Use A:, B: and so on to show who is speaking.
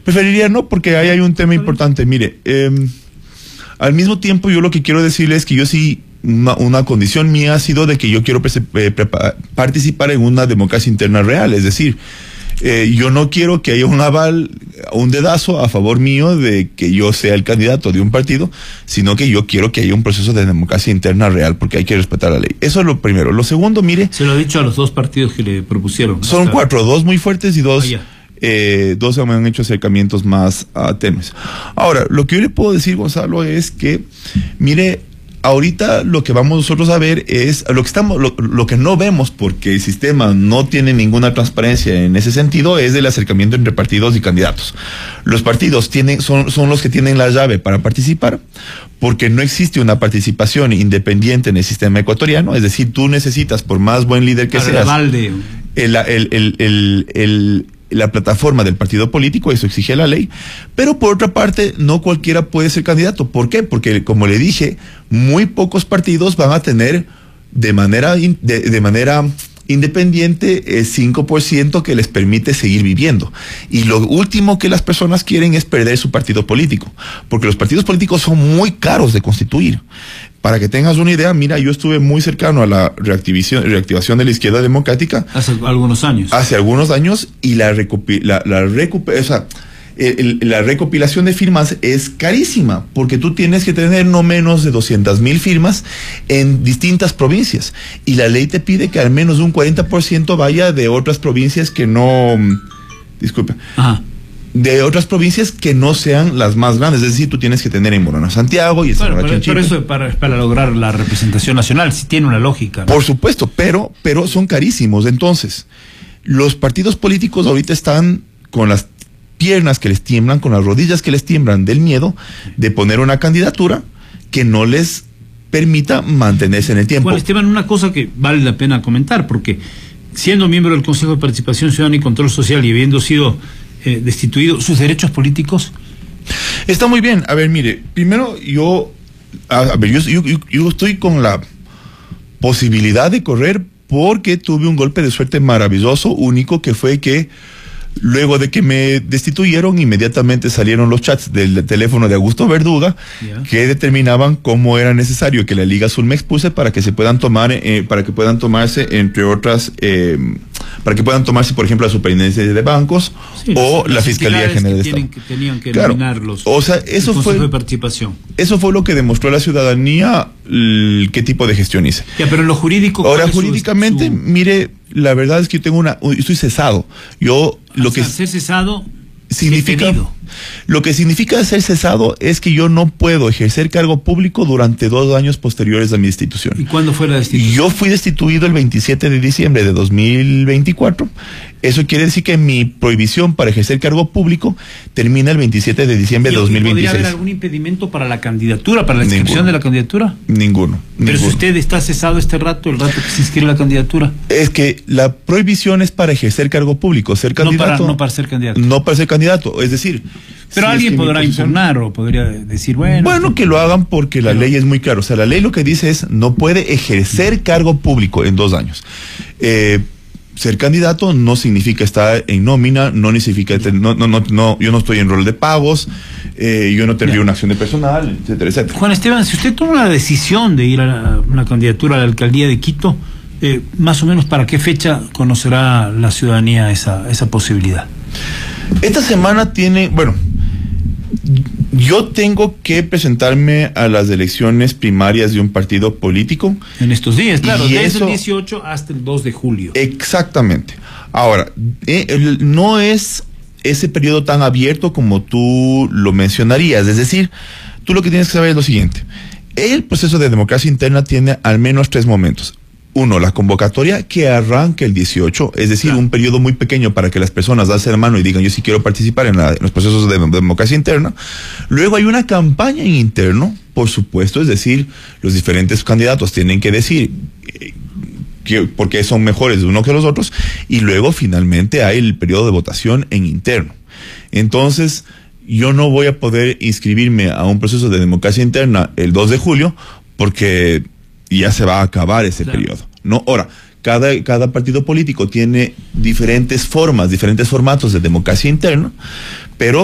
A: Preferiría no, porque ahí hay un tema importante. Mire, al mismo tiempo yo lo que quiero decirle es que yo sí, una condición mía ha sido de que yo quiero participar en una democracia interna real, es decir, yo no quiero que haya un aval, un dedazo a favor mío de que yo sea el candidato de un partido, sino que yo quiero que haya un proceso de democracia interna real, porque hay que respetar la ley. Eso es lo primero. Lo segundo, mire...
B: Se lo he dicho a los dos partidos que le propusieron.
A: Son 4, 2 muy fuertes y 2... dos me han hecho acercamientos más tenues. Ahora, lo que yo le puedo decir, Gonzalo, es que, mire, ahorita lo que vamos nosotros a ver es lo que no vemos, porque el sistema no tiene ninguna transparencia en ese sentido, es el acercamiento entre partidos y candidatos. Los partidos son los que tienen la llave para participar, porque no existe una participación independiente en el sistema ecuatoriano. Es decir, tú necesitas, por más buen líder que seas, la plataforma del partido político, eso exige la ley, pero por otra parte no cualquiera puede ser candidato. ¿Por qué? Porque, como le dije, muy pocos partidos van a tener de manera independiente el 5% que les permite seguir viviendo. Y lo último que las personas quieren es perder su partido político, porque los partidos políticos son muy caros de constituir. Para que tengas una idea, mira, yo estuve muy cercano a la reactivación de la izquierda democrática.
B: Hace algunos años.
A: Hace algunos años, y la recopilación de firmas es carísima, porque tú tienes que tener no menos de 200,000 firmas en distintas provincias. Y la ley te pide que al menos un 40% vaya de otras provincias que no... Disculpe. Ajá. De otras provincias que no sean las más grandes. Es decir, tú tienes que tener en Morona, Santiago y en
B: Sonora, Chinchipe. Pero eso para lograr la representación nacional, sí tiene una lógica, ¿no?
A: Por supuesto, pero son carísimos. Entonces, los partidos políticos ahorita están con las piernas que les tiemblan, con las rodillas que les tiemblan del miedo de poner una candidatura que no les permita mantenerse en el tiempo.
B: Bueno, Esteban, una cosa que vale la pena comentar, porque siendo miembro del Consejo de Participación Ciudadana y Control Social y habiendo sido destituido, sus derechos políticos...
A: Está muy bien. A ver, mire, primero yo estoy con la posibilidad de correr porque tuve un golpe de suerte maravilloso, único, que fue que luego de que me destituyeron, inmediatamente salieron los chats del teléfono de Augusto Verduga, que determinaban cómo era necesario que la Liga Azul me expulse para que se puedan tomar, para que puedan tomarse, entre otras, para que puedan tomarse, por ejemplo, la superintendencia de bancos, sí, o la Fiscalía General de Estado.
B: Que tenían que eliminar los,
A: o sea, eso fue
B: de participación.
A: Eso fue lo que demostró a la ciudadanía qué tipo de gestión hice.
B: Ya, pero en lo jurídico...
A: Ahora, jurídicamente, mire, la verdad es que yo estoy cesado.
B: Ser cesado
A: significa... Lo que significa ser cesado es que yo no puedo ejercer cargo público durante 2 años posteriores a mi destitución.
B: ¿Y cuándo fue la destitución?
A: Yo fui destituido el 27 de diciembre de 2024. Eso quiere decir que mi prohibición para ejercer cargo público termina el 27 de diciembre de 2026.
B: ¿Podría haber algún impedimento para la candidatura, para la inscripción de la candidatura?
A: Ninguno.
B: Pero si usted está cesado el rato que se inscribe la candidatura.
A: Es que la prohibición es para ejercer cargo público, ser candidato.
B: No para ser candidato.
A: No para ser candidato, es decir...
B: Pero alguien podrá impugnar o podría decir, bueno,
A: que lo hagan, porque la ley es muy clara. O sea, la ley lo que dice es, no puede ejercer cargo público en 2 años. Ser candidato no significa estar en nómina, no significa, yo no estoy en rol de pagos, yo no tendría una acción de personal, etcétera, etcétera.
B: Juan Esteban, si usted toma la decisión de ir a una candidatura a la alcaldía de Quito, más o menos ¿para qué fecha conocerá la ciudadanía esa posibilidad?
A: Esta semana yo tengo que presentarme a las elecciones primarias de un partido político.
B: En estos días, claro, desde el 18 hasta el 2 de julio.
A: Exactamente. Ahora, no es ese periodo tan abierto como tú lo mencionarías. Es decir, tú lo que tienes que saber es lo siguiente. El proceso de democracia interna tiene al menos 3 momentos. 1, la convocatoria, que arranca el 18, es decir, un periodo muy pequeño para que las personas alcen la mano y digan, yo sí quiero participar en los procesos de democracia interna. Luego hay una campaña en interno, por supuesto, es decir, los diferentes candidatos tienen que decir por qué son mejores de uno que los otros, y luego finalmente hay el periodo de votación en interno. Entonces, yo no voy a poder inscribirme a un proceso de democracia interna el 2 de julio, porque ya se va a acabar ese periodo, ¿no? Ahora, cada partido político tiene diferentes formatos de democracia interna, pero